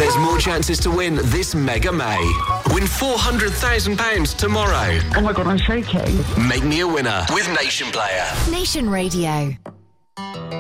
There's more chances to win this Mega May. Win £400,000 tomorrow. Oh my God, I'm shaking. Make me a winner with Nation Player. Nation Radio.